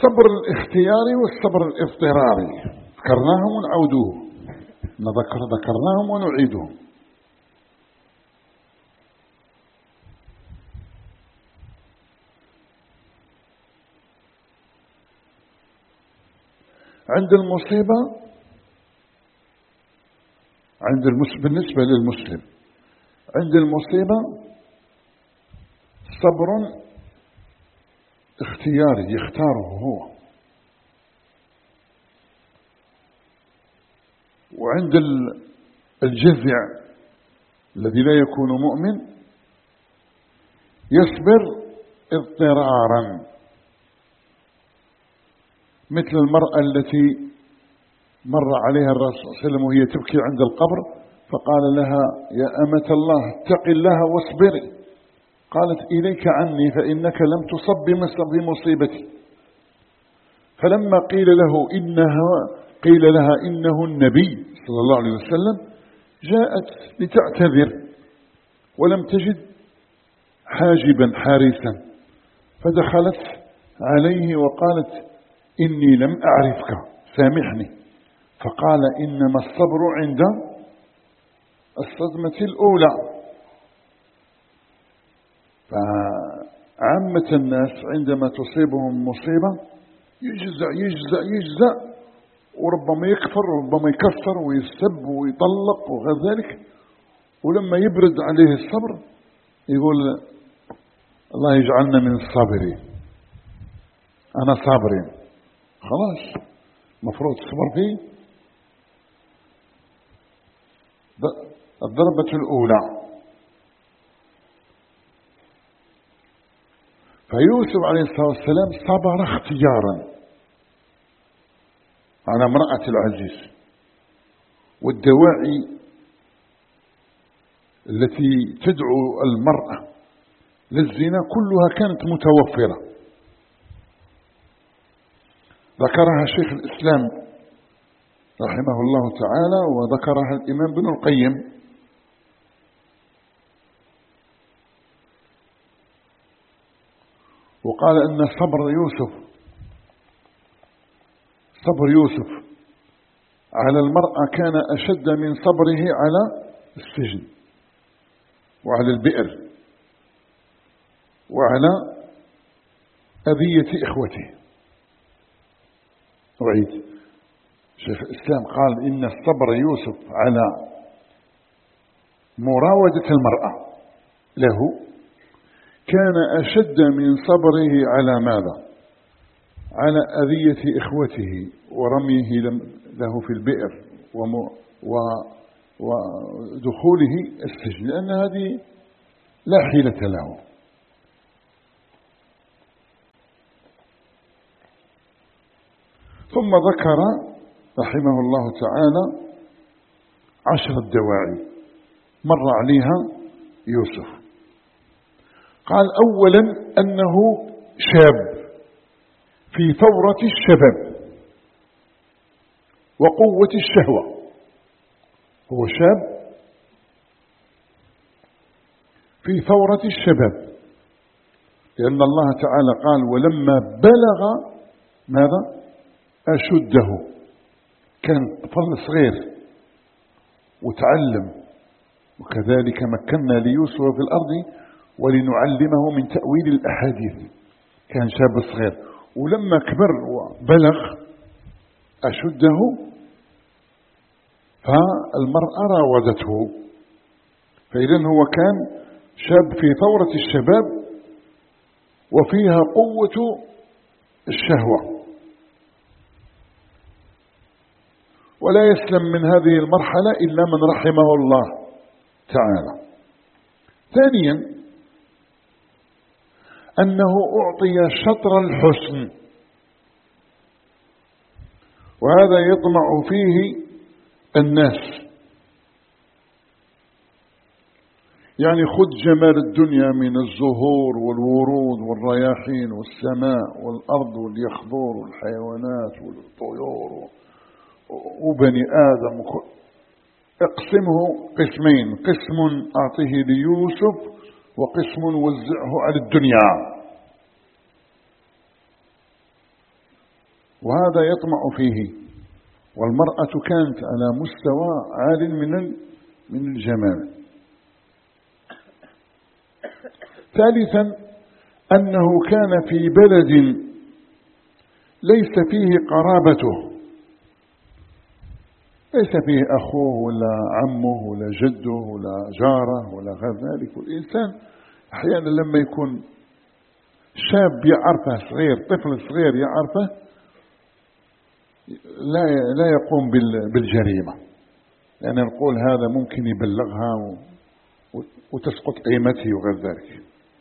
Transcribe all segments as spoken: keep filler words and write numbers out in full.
الصبر الاختياري والصبر الاضطراري ذكرناهم ونعودوه، نذكر ذكرناهم ونعيدهم. عند المصيبة عند المس... بالنسبة للمسلم عند المصيبة صبر اختياري يختاره هو، وعند الجزع الذي لا يكون مؤمن يصبر اضطرارا، مثل المرأة التي مر عليها الرسول صلى الله عليه وسلم وهي تبكي عند القبر فقال لها يا أمة الله اتق الله واصبري، قالت إليك عني فإنك لم تصب بمصيبتي. فلما قيل له إنها قيل لها إنه النبي صلى الله عليه وسلم جاءت لتعتذر ولم تجد حاجبا حارسا، فدخلت عليه وقالت إني لم أعرفك سامحني، فقال إنما الصبر عند الصدمة الأولى. فعامة الناس عندما تصيبهم مصيبة يجزع يجزع يجزع وربما يكفر وربما يكفر ويسب ويطلق وغير ذلك، ولما يبرد عليه الصبر يقول الله يجعلنا من الصابرين، أنا صابرين، خلاص مفروض الصبر فيه. الضربة الأولى. فيوسف عليه الصلاة والسلام صبر اختيارا على امرأة العزيز، والدواعي التي تدعو المرأة للزنا كلها كانت متوفرة، ذكرها شيخ الإسلام رحمه الله تعالى وذكرها الإمام ابن القيم. وقال أن صبر يوسف صبر يوسف على المرأة كان أشد من صبره على السجن وعلى البئر وعلى أذية إخوته. أعيد، شيخ الإسلام قال إن الصبر يوسف على مراودة المرأة له كان أشد من صبره على ماذا؟ على أذية إخوته ورميه له في البئر ودخوله السجن، لأن هذه لا حيلة له. ثم ذكر رحمه الله تعالى عشر الدواعي مر عليها يوسف. قال أولا أنه شاب في ثورة الشباب وقوة الشهوة، هو شاب في ثورة الشباب، لأن الله تعالى قال ولما بلغ ماذا؟ أشده، كان طفل صغير وتعلم. وكذلك مكنا ليوسف في الأرض ولنعلمه من تأويل الأحاديث، كان شاب صغير، ولما كبر وبلغ أشده فالمرأة راودته. فإذن هو كان شاب في ثورة الشباب وفيها قوة الشهوة، ولا يسلم من هذه المرحلة إلا من رحمه الله تعالى. ثانيا أنه أعطي شطر الحسن، وهذا يطمع فيه الناس، يعني خذ جمال الدنيا من الزهور والورود والرياحين والسماء والأرض واليخضور والحيوانات والطيور وبني آدم، اقسمه قسمين، قسم أعطيه ليوسف وقسم وزعه على الدنيا. وهذا يطمع فيه. والمرأة كانت على مستوى عال من من الجمال. ثالثا أنه كان في بلد ليس فيه قرابته، ليس فيه أخوه ولا عمه ولا جده ولا جاره ولا غير ذلك. والإنسان أحيانا لما يكون شاب يعرفه صغير، طفل صغير يعرفه، لا لا يقوم بالجريمة، لأن يعني نقول هذا ممكن يبلغها وتسقط قيمته وغير ذلك.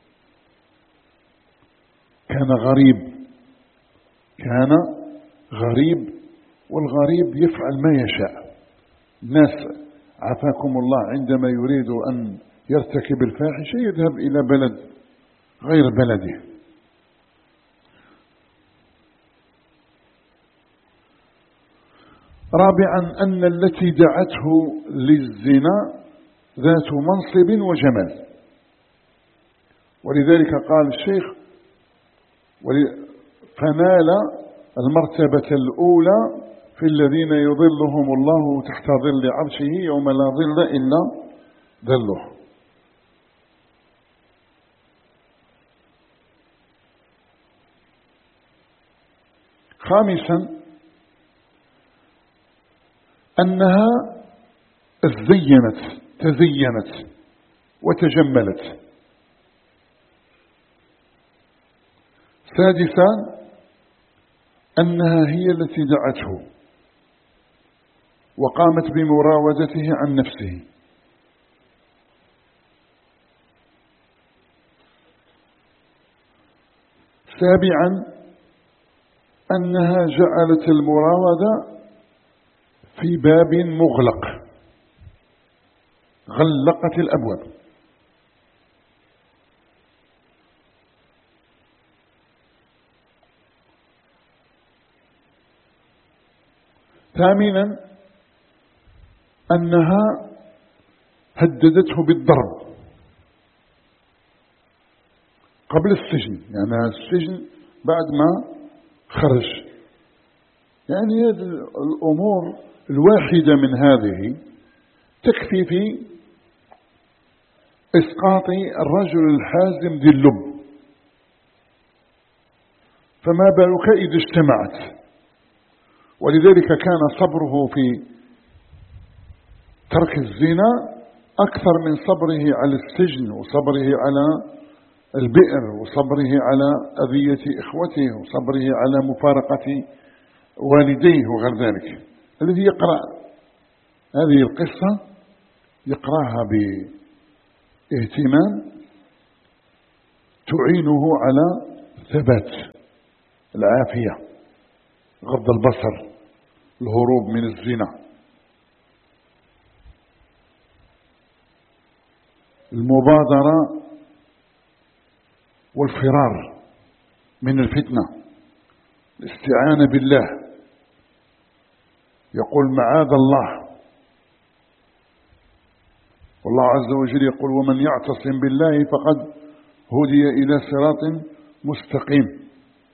كان غريب، كان غريب، والغريب يفعل ما يشاء. الناس عافاكم الله عندما يريد أن يرتكب الفاحشة يذهب إلى بلد غير بلده. رابعا أن التي دعته للزنا ذات منصب وجمال، ولذلك قال الشيخ فنال المرتبة الأولى في الذين يظلهم الله تحت ظل عرشه يوم لا ظل إلا ظله. خامسا أنها ازينت تزينت وتجملت. سادسا أنها هي التي دعته وقامت بمراودته عن نفسه. سابعا أنها جعلت المراودة في باب مغلق، غلقت الأبواب. ثامنا أنها هددته بالضرب قبل السجن، يعني السجن بعد ما خرج. يعني هذه الأمور الواحدة من هذه تكفي في إسقاط الرجل الحازم ذي اللب، فما بالك إذا اجتمعت. ولذلك كان صبره في ترك الزنا أكثر من صبره على السجن وصبره على البئر وصبره على أذية إخوته وصبره على مفارقة والديه وغير ذلك. الذي يقرأ هذه القصة يقرأها باهتمام تعينه على ثبات العافية، غض البصر، الهروب من الزنا، المبادرة والفرار من الفتنة، الاستعانة بالله. يقول معاذ الله، والله عز وجل يقول ومن يعتصم بالله فقد هدي إلى صراط مستقيم.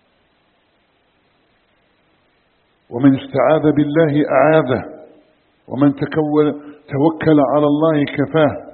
ومن استعاذ بالله أعاذه، ومن توكل على الله كفاه.